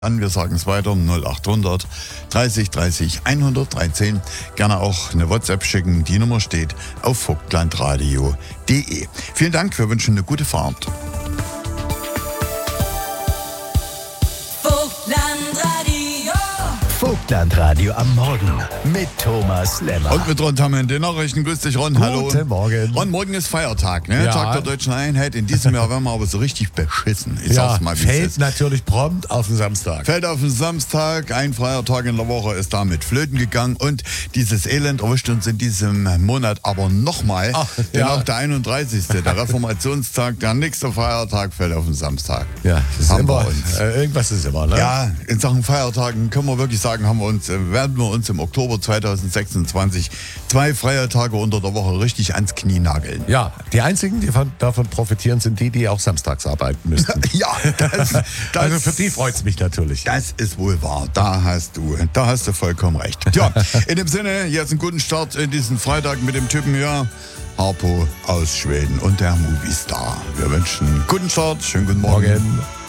Wir sagen es weiter, 0800 30 30 113. Gerne auch eine WhatsApp schicken. Die Nummer steht auf vogtlandradio.de. Vielen Dank, wir wünschen eine gute Fahrt. Vogtlandradio am Morgen mit Thomas Lemmer. Und mit Ron Tamm in den Nachrichten. Grüß dich, Ron. Hallo. Guten Morgen. Ron, morgen ist Feiertag, ne? Ja. Tag der Deutschen Einheit. In diesem Jahr werden wir aber so richtig beschissen. Ich Ja, sag's mal, wie es fällt ist. natürlich prompt auf den Samstag. Fällt auf den Samstag, ein freier Tag in der Woche ist damit flöten gegangen und dieses Elend erwischt uns in diesem Monat aber nochmal, Ach, denn ja. auch der 31., der Reformationstag, der nächste Feiertag fällt auf den Samstag. Ja, das ist Haben immer, wir uns. irgendwas ist immer, ne? Ja, in Sachen Feiertagen können wir wirklich sagen, werden wir uns im Oktober 2026 2 freie Tage unter der Woche richtig ans Knie nageln. Ja, die einzigen, die davon profitieren, sind die auch samstags arbeiten müssten. Ja, das Also für die freut es mich natürlich. Das ist wohl wahr. Da hast du vollkommen recht. Ja, in dem Sinne, jetzt einen guten Start in diesen Freitag mit dem Typen hier. Harpo aus Schweden und der Movie Star. Wir wünschen einen guten Start, schönen guten Morgen. Morgen.